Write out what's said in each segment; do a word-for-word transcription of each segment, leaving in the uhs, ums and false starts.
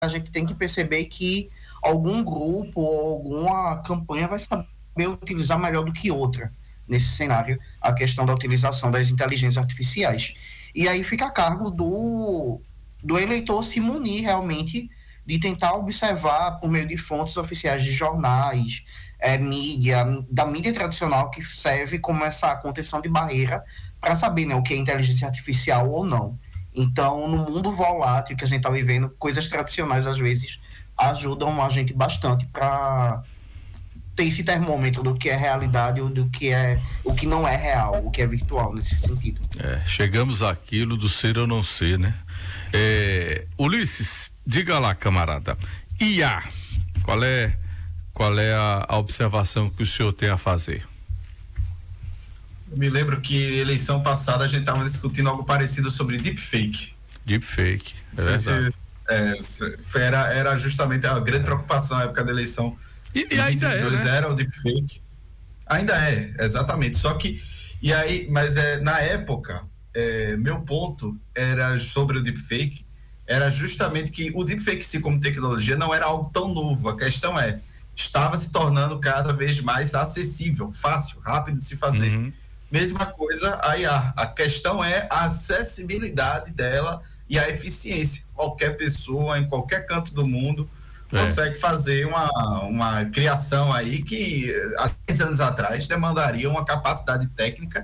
a gente tem que perceber que algum grupo ou alguma campanha vai saber utilizar melhor do que outra nesse cenário a questão da utilização das inteligências artificiais. E aí fica a cargo do, do eleitor se munir realmente de tentar observar por meio de fontes oficiais de jornais, é, mídia, da mídia tradicional, que serve como essa contenção de barreira para saber, né, o que é inteligência artificial ou não. Então, no mundo volátil que a gente está vivendo, coisas tradicionais às vezes ajudam a gente bastante para ter esse termômetro do que é realidade ou do que é o que não é real, o que é virtual nesse sentido. É, chegamos àquilo do ser ou não ser, né? É, Ulisses, diga lá, camarada, I A, qual é qual é a, a observação que o senhor tem a fazer? Eu me lembro que eleição passada a gente estava discutindo algo parecido sobre deepfake. Deepfake, é verdade. Se, é, era, era justamente a grande preocupação na época da eleição. E, e ainda é, né? Era o deepfake. Ainda é, exatamente. Só que, e aí, mas é, na época, é, meu ponto era sobre o deepfake, era justamente que o deepfake, se como tecnologia, não era algo tão novo. A questão é, estava se tornando cada vez mais acessível, fácil, rápido de se fazer. Uhum. Mesma coisa a I A. A questão é a acessibilidade dela e a eficiência. Qualquer pessoa, em qualquer canto do mundo, é. consegue fazer uma, uma criação aí que há dez anos atrás demandaria uma capacidade técnica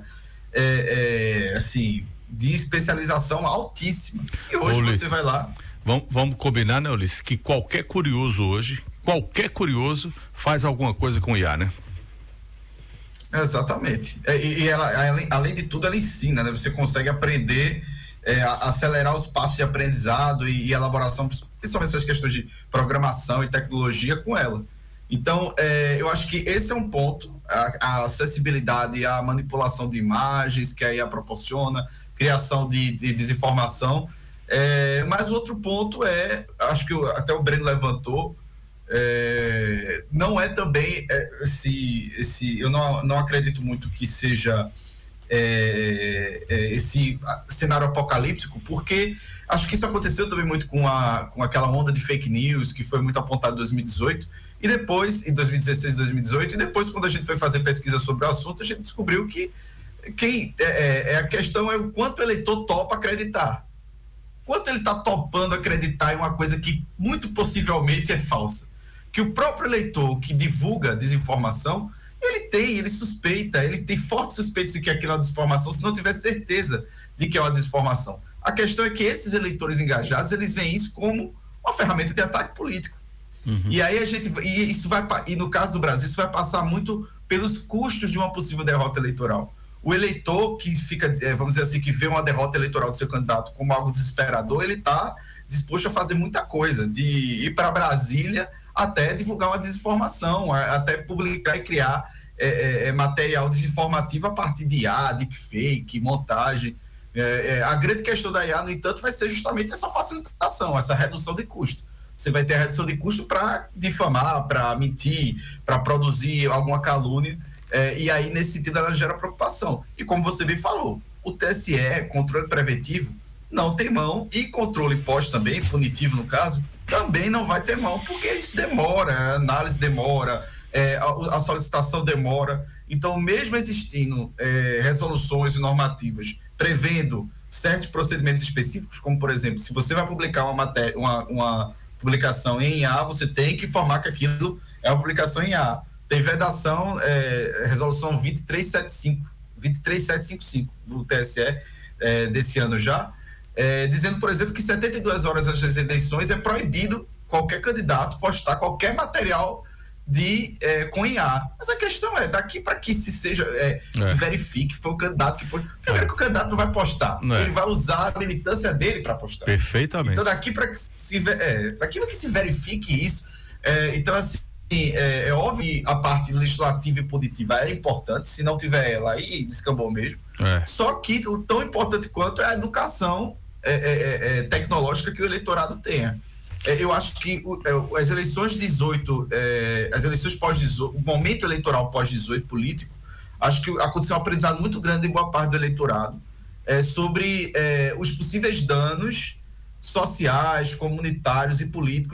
é, é, assim, de especialização altíssima. E hoje Ulisses, você vai lá... Vamos, vamos combinar, né, Ulisses, que qualquer curioso hoje, qualquer curioso faz alguma coisa com I A, né? Exatamente. E, e ela, além, além de tudo, ela ensina, né? Você consegue aprender, é, acelerar os passos de aprendizado e, e elaboração, principalmente essas questões de programação e tecnologia com ela. Então, é, eu acho que esse é um ponto, a, a acessibilidade, a manipulação de imagens que a I A proporciona, criação de, de desinformação. É, mas outro ponto é, acho que até o Breno levantou, É, não é também é, esse, esse, eu não, não acredito muito que seja é, é, esse cenário apocalíptico, porque acho que isso aconteceu também muito com, a, com aquela onda de fake news que foi muito apontada em dois mil e dezoito e depois, em dois mil e dezesseis, dois mil e dezoito, e depois quando a gente foi fazer pesquisa sobre o assunto, a gente descobriu que quem, é, é, a questão é o quanto o eleitor topa acreditar, quanto ele está topando acreditar em uma coisa que muito possivelmente é falsa. Que o próprio eleitor que divulga desinformação, ele tem, ele suspeita, ele tem fortes suspeitas de que aquilo é uma desinformação, se não tiver certeza de que é uma desinformação. A questão é que esses eleitores engajados, eles veem isso como uma ferramenta de ataque político. Uhum. E aí a gente, e isso vai, e no caso do Brasil, isso vai passar muito pelos custos de uma possível derrota eleitoral. O eleitor que fica, vamos dizer assim, que vê uma derrota eleitoral do seu candidato como algo desesperador, ele está disposto a fazer muita coisa, de ir para Brasília até divulgar uma desinformação, até publicar e criar é, é, material desinformativo a partir de I A, deepfake, montagem. É, é, a grande questão da I A, no entanto, vai ser justamente essa facilitação, essa redução de custo. Você vai ter a redução de custo para difamar, para mentir, para produzir alguma calúnia, é, e aí, nesse sentido, ela gera preocupação. E como você bem falou, o T S E, controle preventivo, não tem mão, e controle pós também, punitivo no caso, também não vai ter mão, porque isso demora, a análise demora, é, a, a solicitação demora. Então, mesmo existindo é, resoluções normativas prevendo certos procedimentos específicos, como, por exemplo, se você vai publicar uma, matéria, uma, uma publicação em I A, você tem que informar que aquilo é uma publicação em I A. Tem vedação, é, resolução vinte e três setenta e cinco, vinte e três setecentos e cinquenta e cinco do T S E é, desse ano já, É, dizendo, por exemplo, que setenta e duas horas antes das eleições é proibido qualquer candidato postar qualquer material de, é, com I A. Mas a questão é, daqui para que se seja é, é. se verifique que foi o candidato que pôs. Primeiro é. que o candidato não vai postar, não ele é. vai usar a militância dele para postar. Perfeitamente. Então daqui para que se é, daqui para que se verifique isso, é, então assim, é, é óbvio que a parte legislativa e punitiva é importante, se não tiver ela aí descambou mesmo. É. Só que o tão importante quanto é a educação É, é, é, tecnológica que o eleitorado tenha. É, eu acho que o, é, as eleições dezoito, é, as eleições pós dezoito, o momento eleitoral pós dezoito político, acho que aconteceu um aprendizado muito grande em boa parte do eleitorado é, sobre é, os possíveis danos sociais, comunitários e políticos